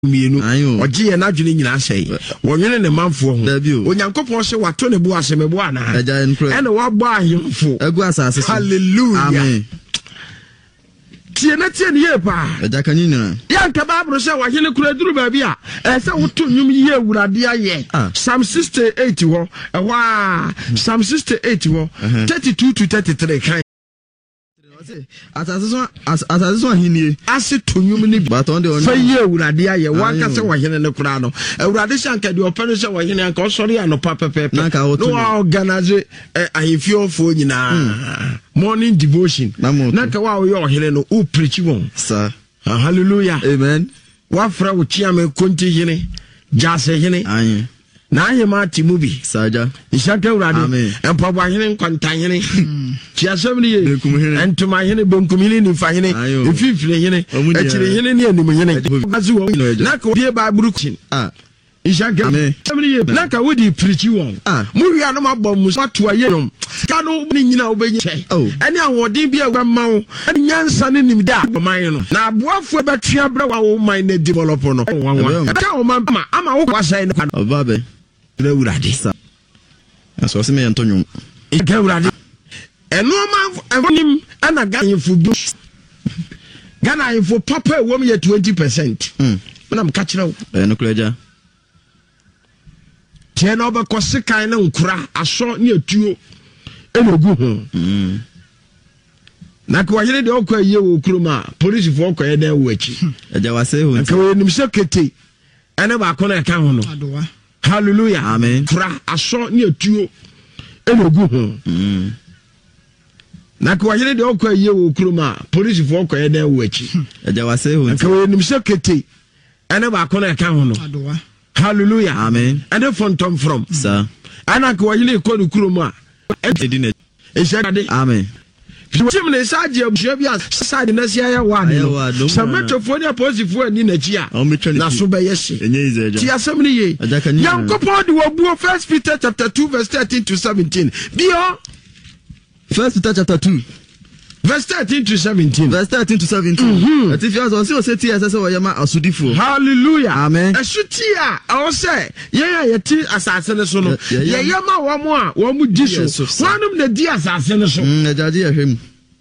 mienu oje ye na dwene nyina sei wonwene ne manfo ho onyankopon se wato ne bo asemebo ana ene wabọ ahemfo egu asase hallelujah amen tie ne ye pa eja kan nyina yanka babro se wahene kura duru ba bi a se woto nwum ye awurade aye Psalm 68 ho Psalm 68 ho 32 to 33 kan asase so ahini ase tonyum ni baton de on fa ye awurade aye wanka se wahene ne kura no awurade shanka de opano se wahene anka osori anopa pepepe no organize ahefio nyina morning devotion nanka wa wo ye ohene no o preach won sir hallelujah amen wa fra wo chiame konti hene jase hene ayen na aye ma timubi saja ishaka awurade empabo hene nkwanta hene chiasem ni ye entuma hene benkum hene ni fa hene efifire hene akire hene ni anim hene azu wo na ka die ba burukin ishaka ameni ye na ka wodi preach won mu wi no mabom mu to aye nom ka no ni nyina obenyi ene awodin bi agwamma wo nyansa ne nimda man no na aboafo betwa bra wa wo man na develop no ka wo man ama wo kwasai no obabe na urade aso se me antonyum ka urade eno ma enim ana ganfo bi Gana info papa wo me 20%. Na me ka kire wo. No kulaja. Tie na obekọ sekan na nkura aso ne atuo enogu ho. Na ko yire de okọ ye wo kuruma police fo okọ ye den wo achi. Eja wase ho. Ka we nim sekete ene ba ko na ka ho no. Hallelujah. Amen. Kura aso ne atuo enogu ho. Na ko yire de okọ ye wo kuruma police fo okọ ye den wo achi. Eja wase ho. Ka we nim sekete ene ba ko na ka ho no. Hallelujah. Amen. And the phone come from. Sir. Ana ko yile ko du kuruma. Edine. Eshade. Amen. Chimne saje obua bia side na sia ya wa no. Sametofo ne aposifo ani na chia. Na so be yesi. Enye izeja. Ti asem ni ye. Yankopon de wobuo 1 Peter chapter 2 verse 13 to 17. Bio 1 Peter chapter 2 verse 13 to 17. Verse 13 to 17. Ati fias on se ti asese wo yema asudifo. Hallelujah. Amen. Esuti a o se ye ti asase ne so no. Ye yema wo mo a wo mu di so. Wanum na di asase ne so. Ejaji ehwem.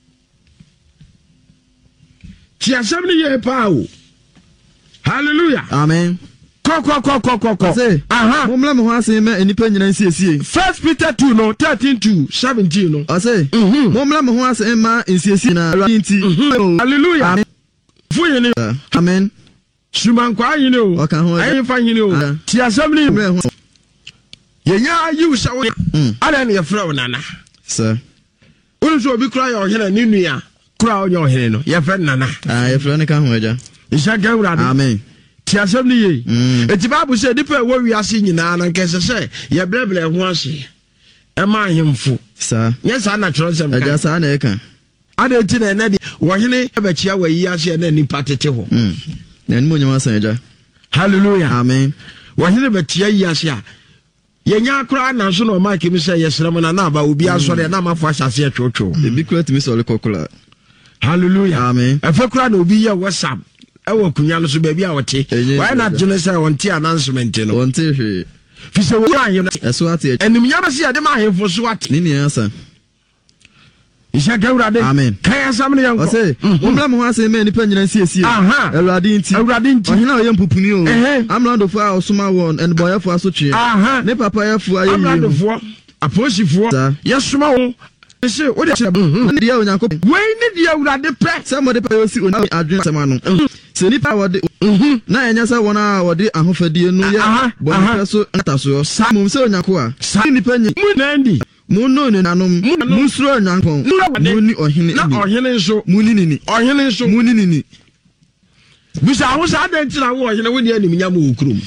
Ti asem ni ye pa o. Hallelujah. Amen. Ko. Say, mumla mo ase me enipa nyina nsiesie. 1 Peter 2 no 13 to 17 no. I say, mumla mo ase ma nsiesie na nti. Hallelujah. Fu yini. Amen. Suman kwa yini o. Ayi fa yini o. Ti asem ni. Yenya ayi usa wo. Ala ne yefra wo nana. Sir. Unu so obi kura yo hene ni nua. Kura onyo hene no. Yefra nana. Yefra ne ka ho aja. Isa ga urade. Amen. Ti asem ni ye. Eti Bible say dipa wo wiase nyina na nkese se ye bleble ho ase. E ma ahemfo. Sir. Yes ana tronsem kan. Aja sa na e kan. Ada eti na na di wo hene e ba chia wa yi ase na ni patete ho. Na ni mo nyama san aja. Hallelujah. Amen. Wo hene ba tia yi ase a. Ye nya akra na so no ma ke mi say yesrem na na ba obi asore na ma fo asase atwotwo. E bi kra timi so le kokula. Hallelujah. Amen. E fe kra na obi ye WhatsApp. Ewo kunya no so bia wote why not general wonte announcement no wonte hwe fi se wo ayen eso ate enim nyama se ade ma ahemfo so ate ni asa isha gawrade amen kan asam ne yanko say umla mo ase me nipa nyina siesie awrade nti ohina oye mpupuni o amrando fo a osoma won and boy fo aso twe ne papa yefo aye amrando fo aposifo yesoma wo se o de ne dia onyanko we ne dia awrade pre se mo de pa yosi oni adwen sema no se nipa wode na enya se wona wode ahofadie no ya bo so ntaso mum se onyanko a nipa nyi mu nandi mu no ne nanom mu suro onyanko mu ni ohene na ohene nso mu ni ni ohene nso mu ni ni bisa ho sa da ntina wo ohene woni anim nyam wo kurum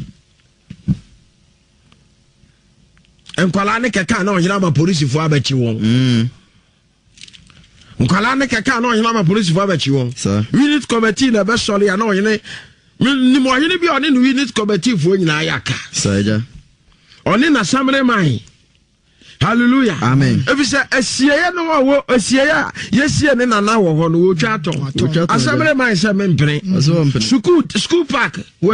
enkwala ne keka na ohene ma police fo abachi won nkwala ne keka na ohene ma police fo abachi won unit committee na be sori ya na ohene ni mo ohene bi oni no unit committee fo nyina ayaka saja oni na samre mai hallelujah amen efisɛ asieye no wo asieye yesie ne nana wo ho no wo twa aton asamre man sɛ mempene school park